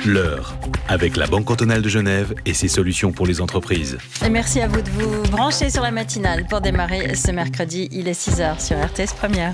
L'heure, avec la Banque cantonale de Genève et ses solutions pour les entreprises. Et merci à vous de vous brancher sur la matinale pour démarrer ce mercredi. Il est 6h sur RTS Première.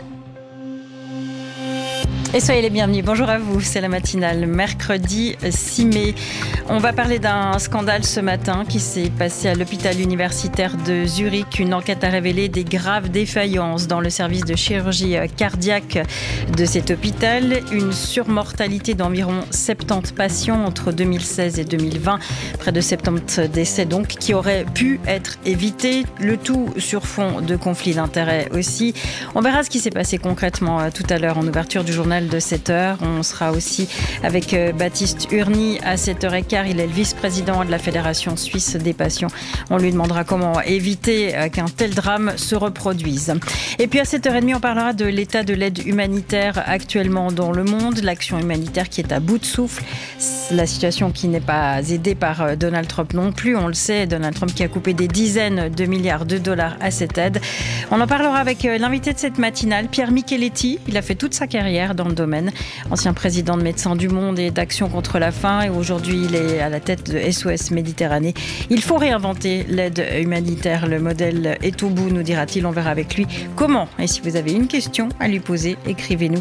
Et soyez les bienvenus. Bonjour à vous, c'est la matinale, mercredi 6 mai. On va parler d'un scandale ce matin qui s'est passé à l'hôpital universitaire de Zurich. Une enquête a révélé des graves défaillances dans le service de chirurgie cardiaque de cet hôpital. Une surmortalité d'environ 70 patients entre 2016 et 2020. Près de 70 décès donc qui auraient pu être évités. Le tout sur fond de conflits d'intérêts aussi. On verra ce qui s'est passé concrètement tout à l'heure en ouverture du journal de 7h. On sera aussi avec Baptiste Urny à 7h15. Il est le vice-président de la Fédération suisse des patients. On lui demandera comment éviter qu'un tel drame se reproduise. Et puis à 7h30, on parlera de l'état de l'aide humanitaire actuellement dans le monde. L'action humanitaire qui est à bout de souffle. La situation qui n'est pas aidée par Donald Trump non plus. On le sait, Donald Trump qui a coupé des dizaines de milliards de dollars à cette aide. On en parlera avec l'invité de cette matinale, Pierre Micheletti. Il a fait toute sa carrière dans le domaine. Ancien président de Médecins du Monde et d'Action contre la faim. Et aujourd'hui, il est à la tête de SOS Méditerranée. Il faut réinventer l'aide humanitaire. Le modèle est au bout, nous dira-t-il. On verra avec lui comment. Et si vous avez une question à lui poser, écrivez-nous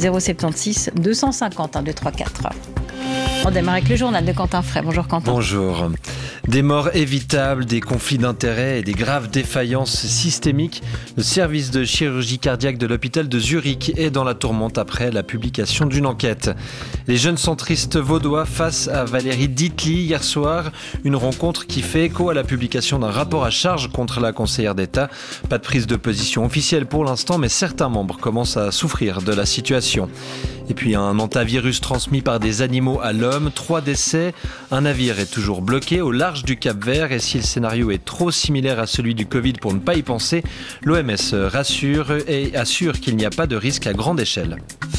076 250 1234. On démarre avec le journal de Quentin Frey. Bonjour Quentin. Bonjour. Des morts évitables, des conflits d'intérêts et des graves défaillances systémiques. Le service de chirurgie cardiaque de l'hôpital de Zurich est dans la tourmente après la publication d'une enquête. Les jeunes centristes vaudois face à Valérie Dietly hier soir. Une rencontre qui fait écho à la publication d'un rapport à charge contre la conseillère d'État. Pas de prise de position officielle pour l'instant, mais certains membres commencent à souffrir de la situation. Et puis un hantavirus transmis par des animaux à l'homme, 3 décès. Un navire est toujours bloqué au large du Cap-Vert et si le scénario est trop similaire à celui du Covid pour ne pas y penser, l'OMS rassure et assure qu'il n'y a pas de risque à grande échelle.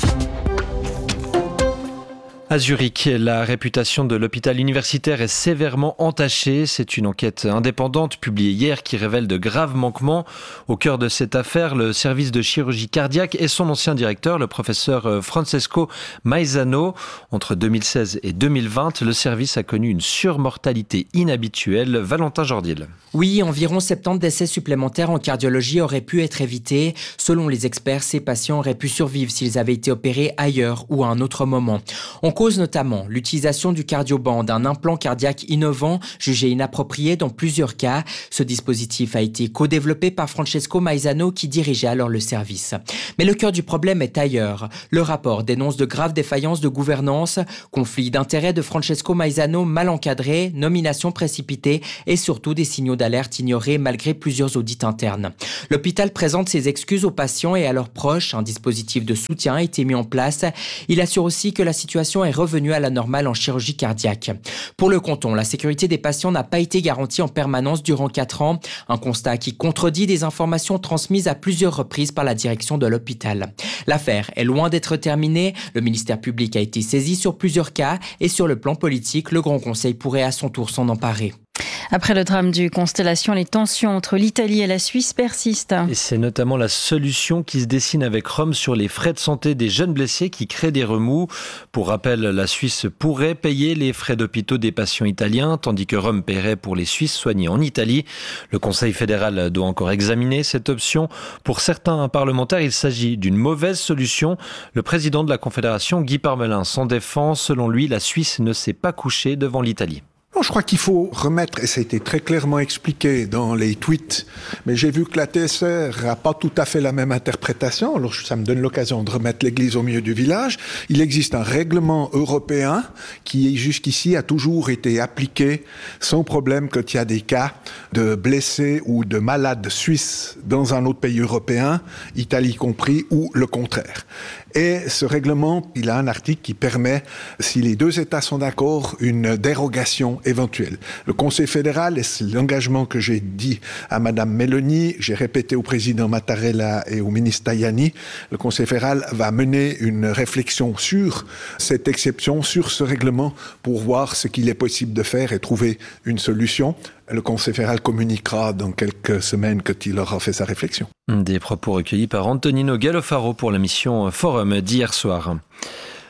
À Zurich, la réputation de l'hôpital universitaire est sévèrement entachée. C'est une enquête indépendante publiée hier qui révèle de graves manquements. Au cœur de cette affaire, le service de chirurgie cardiaque et son ancien directeur, le professeur Francesco Maisano. Entre 2016 et 2020, le service a connu une surmortalité inhabituelle. Valentin Jordil. Oui, environ 70 décès supplémentaires en cardiologie auraient pu être évités. Selon les experts, ces patients auraient pu survivre s'ils avaient été opérés ailleurs ou à un autre moment. On cause notamment l'utilisation du cardioband, un implant cardiaque innovant jugé inapproprié dans plusieurs cas. Ce dispositif a été co-développé par Francesco Maisano qui dirigeait alors le service. Mais le cœur du problème est ailleurs. Le rapport dénonce de graves défaillances de gouvernance, conflits d'intérêts de Francesco Maisano mal encadrés, nominations précipitées et surtout des signaux d'alerte ignorés malgré plusieurs audits internes. L'hôpital présente ses excuses aux patients et à leurs proches. Un dispositif de soutien a été mis en place. Il assure aussi que la situation est revenue à la normale en chirurgie cardiaque. Pour le canton, la sécurité des patients n'a pas été garantie en permanence durant 4 ans. Un constat qui contredit des informations transmises à plusieurs reprises par la direction de l'hôpital. L'affaire est loin d'être terminée. Le ministère public a été saisi sur plusieurs cas et sur le plan politique, le Grand Conseil pourrait à son tour s'en emparer. Après le drame du Constellation, les tensions entre l'Italie et la Suisse persistent. Et c'est notamment la solution qui se dessine avec Rome sur les frais de santé des jeunes blessés qui créent des remous. Pour rappel, la Suisse pourrait payer les frais d'hôpitaux des patients italiens, tandis que Rome paierait pour les Suisses soignés en Italie. Le Conseil fédéral doit encore examiner cette option. Pour certains parlementaires, il s'agit d'une mauvaise solution. Le président de la Confédération, Guy Parmelin, s'en défend. Selon lui, la Suisse ne s'est pas couchée devant l'Italie. Non, je crois qu'il faut remettre, et ça a été très clairement expliqué dans les tweets, mais j'ai vu que la TSR n'a pas tout à fait la même interprétation, alors ça me donne l'occasion de remettre l'église au milieu du village. Il existe un règlement européen qui, jusqu'ici, a toujours été appliqué sans problème quand il y a des cas de blessés ou de malades suisses dans un autre pays européen, Italie compris, ou le contraire. Et ce règlement, il a un article qui permet, si les deux États sont d'accord, une dérogation éventuelle. Le Conseil fédéral, et c'est l'engagement que j'ai dit à Madame Meloni, j'ai répété au président Mattarella et au ministre Tajani, le Conseil fédéral va mener une réflexion sur cette exception, sur ce règlement, pour voir ce qu'il est possible de faire et trouver une solution. Le Conseil fédéral communiquera dans quelques semaines quand il aura fait sa réflexion. Des propos recueillis par Antonino Gallofaro pour la mission Forum d'hier soir.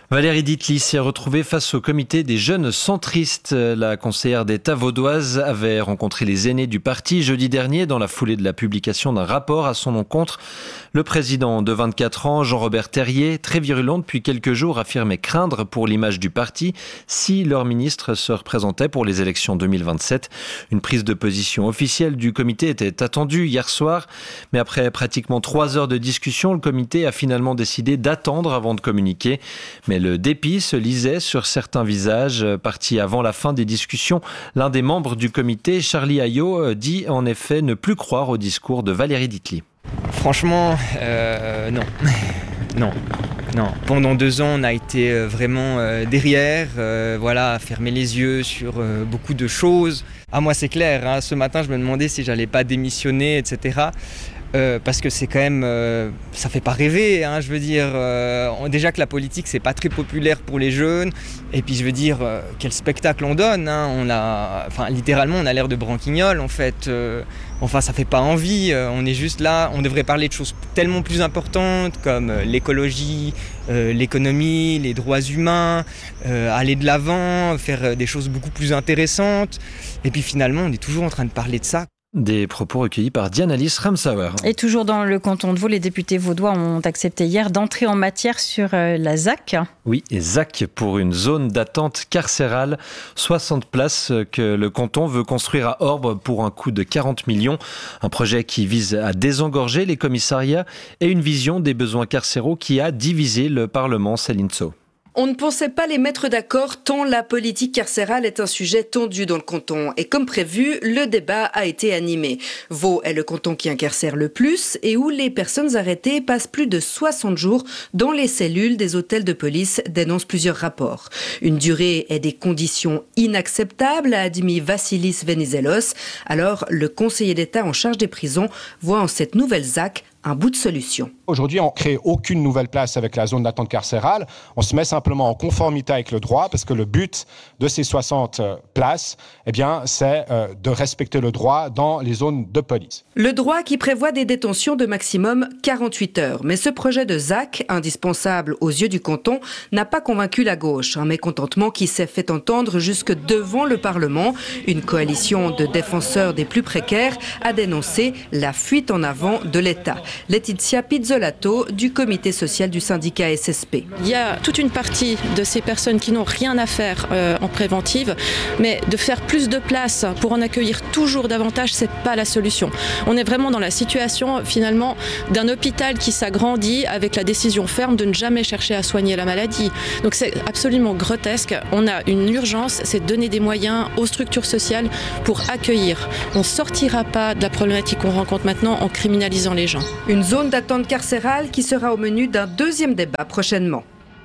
Valérie Ditli s'est retrouvée face au comité des jeunes centristes. La conseillère d'État vaudoise avait rencontré les aînés du parti jeudi dernier dans la foulée de la publication d'un rapport à son encontre. Le président de 24 ans, Jean-Robert Terrier, très virulent depuis quelques jours, affirmait craindre pour l'image du parti si leur ministre se représentait pour les élections 2027. Une prise de position officielle du comité était attendue hier soir, mais après pratiquement 3 heures de discussion, le comité a finalement décidé d'attendre avant de communiquer. Mais le dépit se lisait sur certains visages. Parti avant la fin des discussions, l'un des membres du comité, Charlie Ayot, dit en effet ne plus croire au discours de Valérie Ditli. Franchement, non. Pendant 2 ans, on a été vraiment derrière, à fermer les yeux sur beaucoup de choses. Moi, c'est clair, hein, ce matin, je me demandais si j'allais pas démissionner, etc. Parce que c'est quand même, ça fait pas rêver, hein, je veux dire, déjà que la politique c'est pas très populaire pour les jeunes, et puis je veux dire, quel spectacle on donne, hein, littéralement on a l'air de branquignoles en fait, ça fait pas envie, on est juste là, on devrait parler de choses tellement plus importantes comme l'écologie, l'économie, les droits humains, aller de l'avant, faire des choses beaucoup plus intéressantes, et puis finalement on est toujours en train de parler de ça. Des propos recueillis par Diane-Alice Ramsauer. Et toujours dans le canton de Vaud, les députés vaudois ont accepté hier d'entrer en matière sur la ZAC. Oui, et ZAC pour une zone d'attente carcérale. 60 places que le canton veut construire à Orbe pour un coût de 40 millions. Un projet qui vise à désengorger les commissariats et une vision des besoins carcéraux qui a divisé le Parlement. Céline Tso. On ne pensait pas les mettre d'accord tant la politique carcérale est un sujet tendu dans le canton. Et comme prévu, le débat a été animé. Vaud est le canton qui incarcère le plus et où les personnes arrêtées passent plus de 60 jours dans les cellules des hôtels de police, dénoncent plusieurs rapports. Une durée et des conditions inacceptables, a admis Vassilis Venizelos. Alors, le conseiller d'État en charge des prisons voit en cette nouvelle ZAC un bout de solution. Aujourd'hui, on ne crée aucune nouvelle place avec la zone d'attente carcérale. On se met simplement en conformité avec le droit parce que le but de ces 60 places, c'est de respecter le droit dans les zones de police. Le droit qui prévoit des détentions de maximum 48 heures. Mais ce projet de ZAC, indispensable aux yeux du canton, n'a pas convaincu la gauche. Un mécontentement qui s'est fait entendre jusque devant le Parlement. Une coalition de défenseurs des plus précaires a dénoncé la fuite en avant de l'État. Laetitia Pizzolato du comité social du syndicat SSP. Il y a toute une partie de ces personnes qui n'ont rien à faire en préventive, mais de faire plus de place pour en accueillir toujours davantage, c'est pas la solution. On est vraiment dans la situation finalement d'un hôpital qui s'agrandit avec la décision ferme de ne jamais chercher à soigner la maladie. Donc c'est absolument grotesque. On a une urgence, c'est de donner des moyens aux structures sociales pour accueillir. On ne sortira pas de la problématique qu'on rencontre maintenant en criminalisant les gens. Une zone d'attente carcérale qui sera au menu d'un deuxième débat prochainement.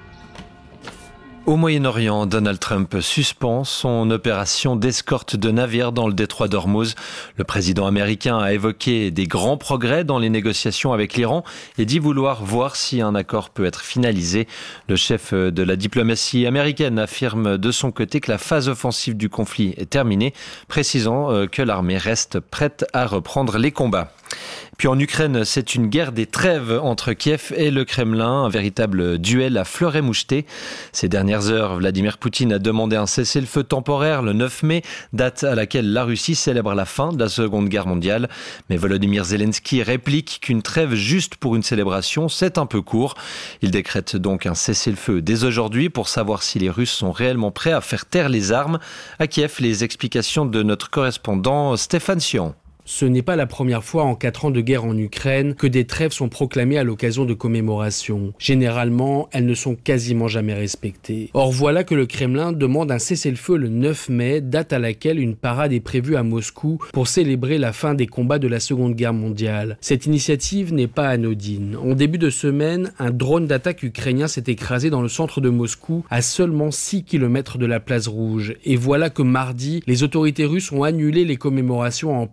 Au Moyen-Orient, Donald Trump suspend son opération d'escorte de navires dans le détroit d'Ormuz. Le président américain a évoqué des grands progrès dans les négociations avec l'Iran et dit vouloir voir si un accord peut être finalisé. Le chef de la diplomatie américaine affirme de son côté que la phase offensive du conflit est terminée, précisant que l'armée reste prête à reprendre les combats. Puis en Ukraine, c'est une guerre des trêves entre Kiev et le Kremlin, un véritable duel à fleur et moucheté. Ces dernières heures, Vladimir Poutine a demandé un cessez-le-feu temporaire le 9 mai, date à laquelle la Russie célèbre la fin de la Seconde Guerre mondiale. Mais Volodymyr Zelensky réplique qu'une trêve juste pour une célébration, c'est un peu court. Il décrète donc un cessez-le-feu dès aujourd'hui pour savoir si les Russes sont réellement prêts à faire taire les armes. À Kiev, les explications de notre correspondant Stéphane Sion. Ce n'est pas la première fois en 4 ans de guerre en Ukraine que des trêves sont proclamées à l'occasion de commémorations. Généralement, elles ne sont quasiment jamais respectées. Or voilà que le Kremlin demande un cessez-le-feu le 9 mai, date à laquelle une parade est prévue à Moscou pour célébrer la fin des combats de la Seconde Guerre mondiale. Cette initiative n'est pas anodine. En début de semaine, un drone d'attaque ukrainien s'est écrasé dans le centre de Moscou, à seulement 6 km de la place Rouge. Et voilà que mardi, les autorités russes ont annulé les commémorations en plein air du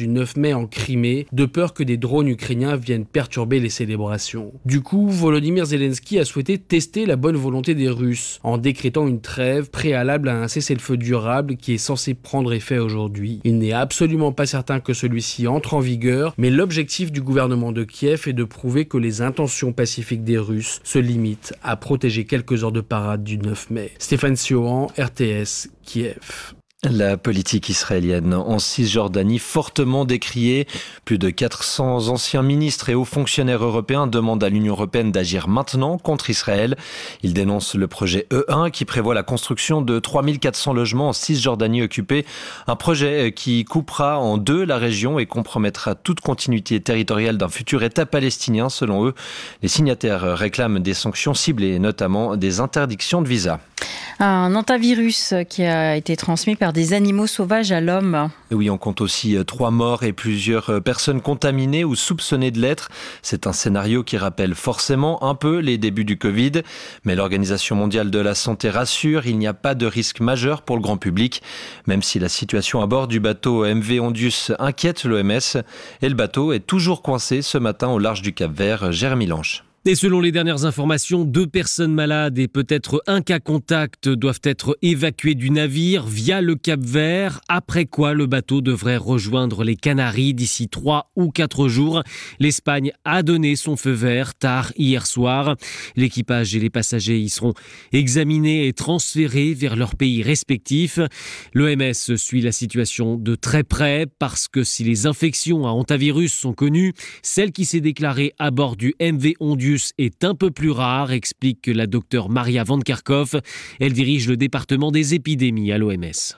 du 9 mai en Crimée, de peur que des drones ukrainiens viennent perturber les célébrations. Du coup, Volodymyr Zelensky a souhaité tester la bonne volonté des Russes, en décrétant une trêve préalable à un cessez-le-feu durable qui est censé prendre effet aujourd'hui. Il n'est absolument pas certain que celui-ci entre en vigueur, mais l'objectif du gouvernement de Kiev est de prouver que les intentions pacifiques des Russes se limitent à protéger quelques heures de parade du 9 mai. Stéphane Siohan, RTS, Kiev. La politique israélienne en Cisjordanie fortement décriée. Plus de 400 anciens ministres et hauts fonctionnaires européens demandent à l'Union européenne d'agir maintenant contre Israël. Ils dénoncent le projet E1 qui prévoit la construction de 3400 logements en Cisjordanie occupée. Un projet qui coupera en deux la région et compromettra toute continuité territoriale d'un futur État palestinien selon eux. Les signataires réclament des sanctions ciblées, notamment des interdictions de visa. Un hantavirus qui a été transmis par des animaux sauvages à l'homme. Oui, on compte aussi 3 morts et plusieurs personnes contaminées ou soupçonnées de l'être. C'est un scénario qui rappelle forcément un peu les débuts du Covid. Mais l'Organisation mondiale de la santé rassure, il n'y a pas de risque majeur pour le grand public. Même si la situation à bord du bateau MV Ondius inquiète l'OMS. Et le bateau est toujours coincé ce matin au large du Cap-Vert. Jérémy Lange. Et selon les dernières informations, 2 personnes malades et peut-être un cas contact doivent être évacuées du navire via le Cap-Vert, après quoi le bateau devrait rejoindre les Canaries d'ici 3 ou 4 jours. L'Espagne a donné son feu vert tard hier soir. L'équipage et les passagers y seront examinés et transférés vers leurs pays respectifs. L'OMS suit la situation de très près parce que si les infections à hantavirus sont connues, celle qui s'est déclarée à bord du MV Ondius est un peu plus rare, explique la docteure Maria Van Kerkhoff. Elle dirige le département des épidémies à l'OMS.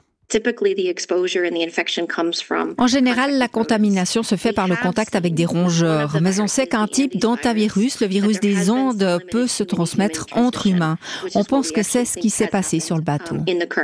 En général, la contamination se fait par le contact avec des rongeurs, mais on sait qu'un type d'hantavirus, le virus des Andes, peut se transmettre entre humains. On pense que c'est ce qui s'est passé sur le bateau.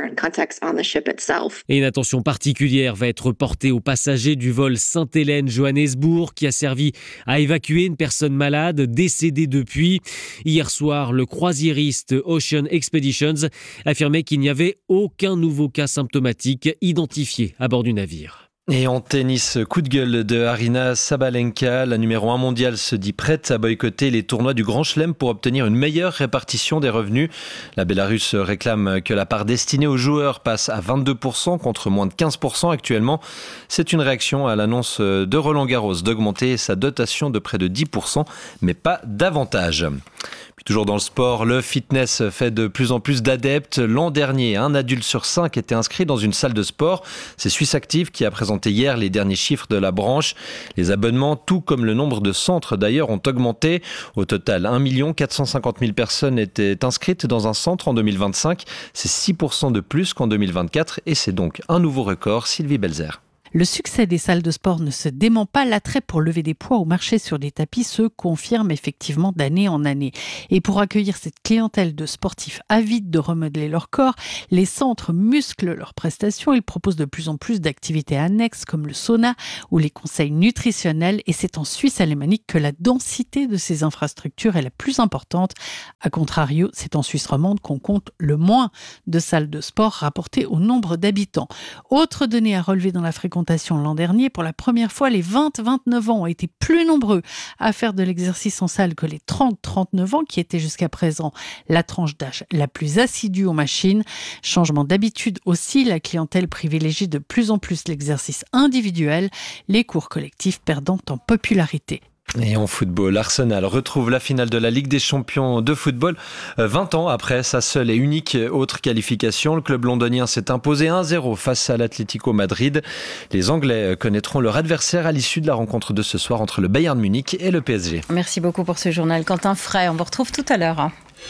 Et une attention particulière va être portée aux passagers du vol Sainte-Hélène-Johannesburg qui a servi à évacuer une personne malade décédée depuis. Hier soir, le croisiériste Ocean Expeditions affirmait qu'il n'y avait aucun nouveau cas symptomatique identifié à bord du navire. Et en tennis, coup de gueule de Aryna Sabalenka. La numéro 1 mondiale se dit prête à boycotter les tournois du Grand Chelem pour obtenir une meilleure répartition des revenus. La Bélarusse réclame que la part destinée aux joueurs passe à 22% contre moins de 15% actuellement. C'est une réaction à l'annonce de Roland Garros d'augmenter sa dotation de près de 10%, mais pas davantage. Toujours dans le sport, le fitness fait de plus en plus d'adeptes. L'an dernier, 1 adulte sur 5 était inscrit dans une salle de sport. C'est Suisse Active qui a présenté hier les derniers chiffres de la branche. Les abonnements, tout comme le nombre de centres d'ailleurs, ont augmenté. Au total, 1 450 000 personnes étaient inscrites dans un centre en 2025. C'est 6% de plus qu'en 2024 et c'est donc un nouveau record. Sylvie Belzer. Le succès des salles de sport ne se dément pas. L'attrait pour lever des poids ou marcher sur des tapis se confirme effectivement d'année en année. Et pour accueillir cette clientèle de sportifs avides de remodeler leur corps, les centres musclent leurs prestations. Ils proposent de plus en plus d'activités annexes comme le sauna ou les conseils nutritionnels. Et c'est en Suisse alémanique que la densité de ces infrastructures est la plus importante. A contrario, c'est en Suisse romande qu'on compte le moins de salles de sport rapportées au nombre d'habitants. Autre donnée à relever dans la fréquentation l'an dernier, pour la première fois, les 20-29 ans ont été plus nombreux à faire de l'exercice en salle que les 30-39 ans, qui étaient jusqu'à présent la tranche d'âge la plus assidue aux machines. Changement d'habitude aussi, la clientèle privilégie de plus en plus l'exercice individuel, les cours collectifs perdant en popularité. Et en football, Arsenal retrouve la finale de la Ligue des Champions de football 20 ans après sa seule et unique autre qualification. Le club londonien s'est imposé 1-0 face à l'Atlético Madrid. Les Anglais connaîtront leur adversaire à l'issue de la rencontre de ce soir entre le Bayern Munich et le PSG. Merci beaucoup pour ce journal, Quentin Frey. On vous retrouve tout à l'heure.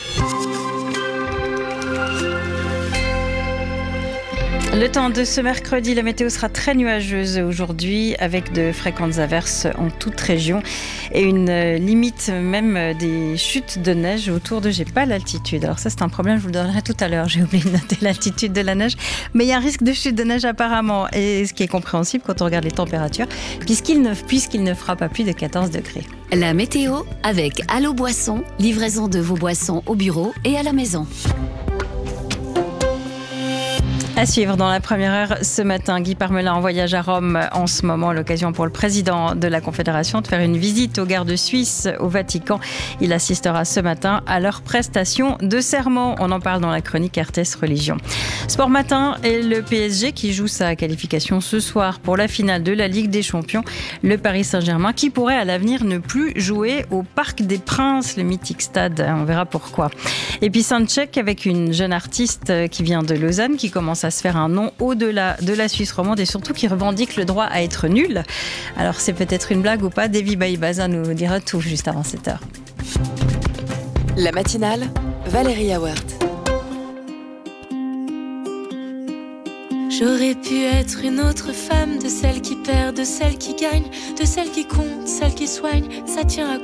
Le temps de ce mercredi, la météo sera très nuageuse aujourd'hui avec de fréquentes averses en toute région et une limite même des chutes de neige autour de, j'ai pas l'altitude. Alors ça c'est un problème, je vous le donnerai tout à l'heure, j'ai oublié de noter l'altitude de la neige, mais il y a un risque de chute de neige apparemment, et ce qui est compréhensible quand on regarde les températures, puisqu'il ne fera pas plus de 14 degrés. La météo avec Allo Boisson, livraison de vos boissons au bureau et à la maison. À suivre dans la première heure ce matin, Guy Parmelin en voyage à Rome en ce moment, l'occasion pour le président de la Confédération de faire une visite aux gardes suisses au Vatican. Il assistera ce matin à leur prestation de serment. On en parle dans la chronique RTS Religion. Sport matin et le PSG qui joue sa qualification ce soir pour la finale de la Ligue des Champions. Le Paris Saint-Germain qui pourrait à l'avenir ne plus jouer au Parc des Princes, le mythique stade. On verra pourquoi. Et puis Soundcheck avec une jeune artiste qui vient de Lausanne, qui commence à se faire un nom au-delà de la Suisse romande et surtout qui revendique le droit à être nul. Alors c'est peut-être une blague ou pas, Davy Baïbaza nous dira tout juste avant 7h. La matinale, Valérie Awert. J'aurais pu être une autre femme, de celle qui perd, de celle qui gagne, de celle qui compte, celle qui soigne, ça tient à